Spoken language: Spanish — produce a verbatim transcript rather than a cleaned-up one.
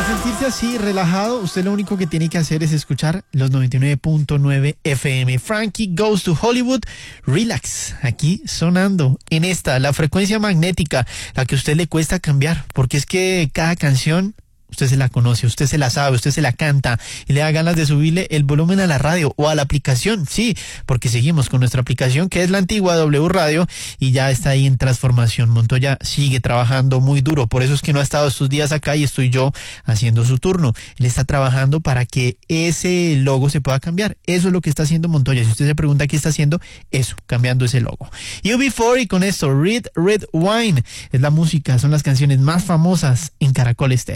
Para sentirse así, relajado, usted lo único que tiene que hacer es escuchar los noventa y nueve punto nueve F M. Frankie Goes to Hollywood, Relax, aquí sonando en esta, la frecuencia magnética, la que a usted le cuesta cambiar, porque es que cada canción usted se la conoce, usted se la sabe, usted se la canta y le da ganas de subirle el volumen a la radio o a la aplicación, sí, porque seguimos con nuestra aplicación que es la antigua W Radio y ya está ahí en transformación. Montoya sigue trabajando muy duro, por eso es que no ha estado estos días acá y estoy yo haciendo su turno. Él está trabajando para que ese logo se pueda cambiar. Eso es lo que está haciendo Montoya. Si usted se pregunta qué está haciendo, eso, cambiando ese logo. U B cuatro y con esto, Red Red Wine, es la música, son las canciones más famosas en Caracol Estéreo.